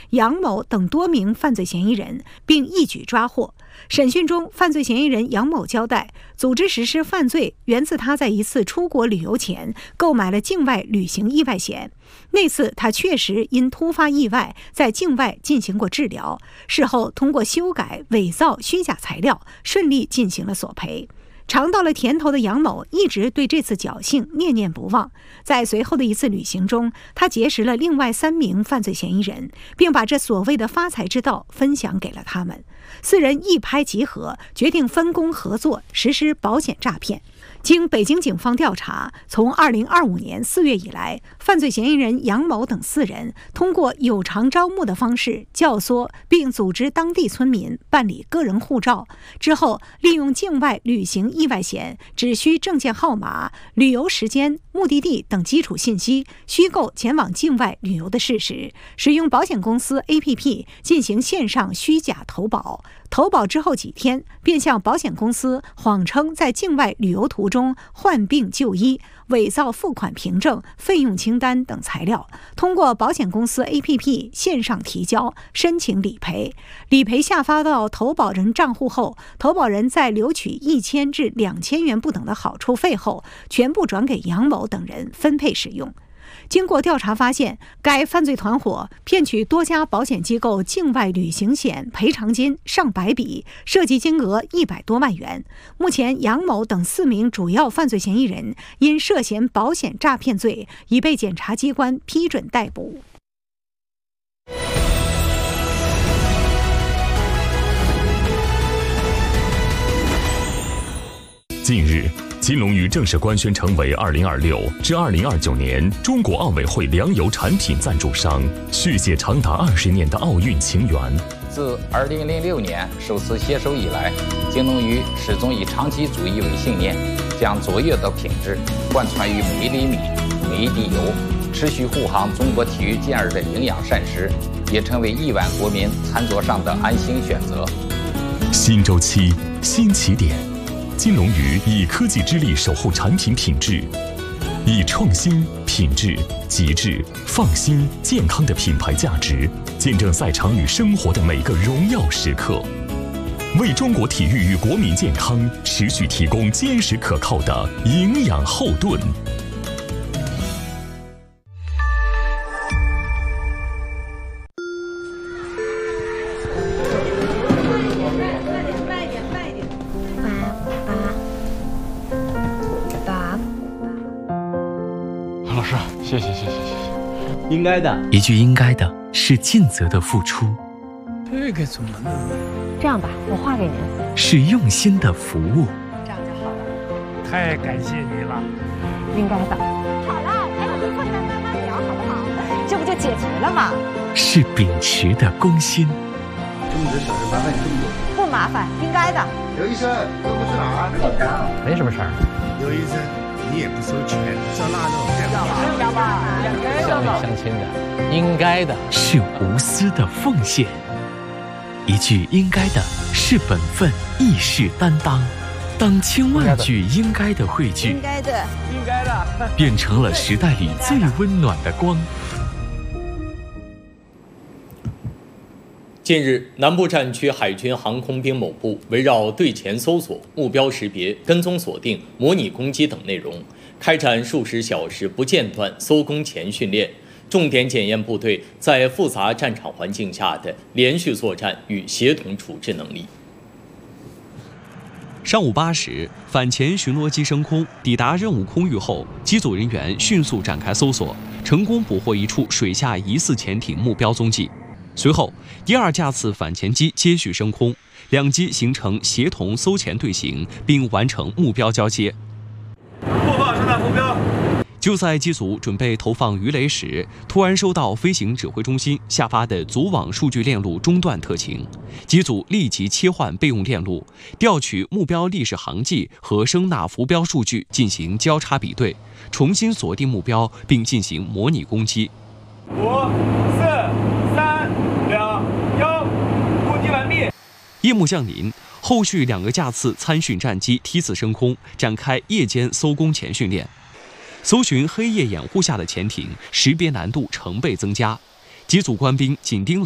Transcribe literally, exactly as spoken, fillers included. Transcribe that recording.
杨某等多名犯罪嫌疑人，并一举抓获。审讯中，犯罪嫌疑人杨某交代，组织实施犯罪源自他在一次出国旅游前购买了境外旅行意外险。那次他确实因突发意外在境外进行过治疗，事后通过修改、伪造虚假材料，顺利进行了索赔。尝到了甜头的杨某一直对这次侥幸念念不忘。在随后的一次旅行中，他结识了另外三名犯罪嫌疑人，并把这所谓的发财之道分享给了他们。四人一拍即合，决定分工合作，实施保险诈骗。经北京警方调查，从二零二五年四月以来，犯罪嫌疑人杨某等四人通过有偿招募的方式教唆并组织当地村民办理个人护照，之后利用境外旅行意外险只需证件号码、旅游时间、目的地等基础信息，虚构前往境外旅游的事实，使用保险公司 A P P 进行线上虚假投保。投保之后几天，便向保险公司谎称在境外旅游途中患病就医，伪造付款凭证、费用清单等材料，通过保险公司 A P P 线上提交申请理赔。理赔下发到投保人账户后，投保人在留取一千至两千元不等的好处费后，全部转给杨某等人分配使用。经过调查发现，该犯罪团伙骗取多家保险机构境外旅行险赔偿金上百笔，涉及金额一百多万元。目前，杨某等四名主要犯罪嫌疑人因涉嫌保险诈骗罪，已被检察机关批准逮捕。 近日，金龙鱼正式官宣成为二零二六至二零二九年中国奥委会粮油产品赞助商，续写长达二十年的奥运情缘。 自二零零六年首次携手以来，金龙鱼始终以长期主义为信念，将卓越的品质贯穿于每一粒米、每一滴油，持续护航中国体育健儿的营养膳食，也成为亿万国民餐桌上的安心选择。 新周期，新起点。金龙鱼以科技之力守护产品品质，以创新、品质、极致、放心、健康的品牌价值，见证赛场与生活的每个荣耀时刻，为中国体育与国民健康持续提供坚实可靠的营养后盾。 老师，谢谢谢谢谢谢。 应该的， 一句应该的是尽责的付出， 这个怎么弄？ 这样吧，我画给您。 是用心的服务。 这样就好了。 太感谢你了。 应该的。好了，陪我们困难慢慢聊，好不好？这不就解决了吗？ 是秉持的公心。 这么点小事麻烦你这么多。 不麻烦，应该的。 刘医生，这不是哪儿？好干。 没什么事儿。 刘医生，你也不收钱，烧腊肉， 要吧？ 校内相亲的，应该的。 是无私的奉献。一句应该的是本分，亦是担当。当千万句应该的汇聚， 应该的， 应该的， 变成了时代里最温暖的光。 近日，南部战区海军航空兵某部围绕队前搜索、目标识别、跟踪锁定、模拟攻击等内容，开展数十小时不间断搜攻前训练，重点检验部队在复杂战场环境下的连续作战与协同处置能力。 上午八时，反潜巡逻机升空，抵达任务空域后，机组人员迅速展开搜索，成功捕获一处水下疑似潜艇目标踪迹。随后，第二架次反潜机接续升空，两机形成协同搜潜队形，并完成目标交接。 播放生产目标。 就在机组准备投放鱼雷时，突然收到飞行指挥中心下发的组网数据链路中断特情，机组立即切换备用链路，调取目标历史航迹和声纳浮标数据进行交叉比对，重新锁定目标，并进行模拟攻击。 五、四、三、两、一，攻击完毕。 夜幕降临，后续两个架次参训战机梯次升空，展开夜间搜攻前训练。搜寻黑夜掩护下的潜艇，识别难度成倍增加。机组官兵紧盯